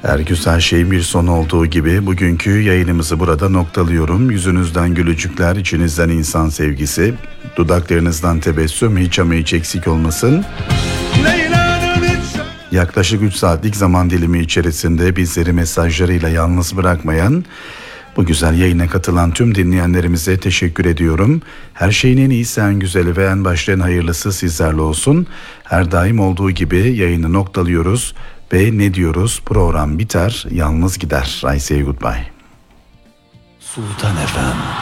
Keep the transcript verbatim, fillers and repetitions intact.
Her güzel şeyin bir son olduğu gibi bugünkü yayınımızı burada noktalıyorum. Yüzünüzden gülücükler, içinizden insan sevgisi, dudaklarınızdan tebessüm hiç ama hiç eksik olmasın. Yaklaşık üç saatlik zaman dilimi içerisinde bizleri mesajlarıyla yalnız bırakmayan, bu güzel yayına katılan tüm dinleyenlerimize teşekkür ediyorum. Her şeyin en iyisi, en güzeli ve en başta en hayırlısı sizlerle olsun. Her daim olduğu gibi yayını noktalıyoruz ve ne diyoruz? Program biter, yalnız gider. I say goodbye. Sultan Efem.